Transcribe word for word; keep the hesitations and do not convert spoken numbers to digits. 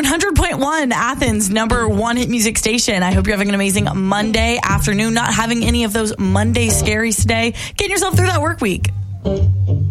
one hundred point one, Athens, number one hit music station. I hope you're having an amazing Monday afternoon, not having any of those Monday scaries today. Getting yourself through that work week.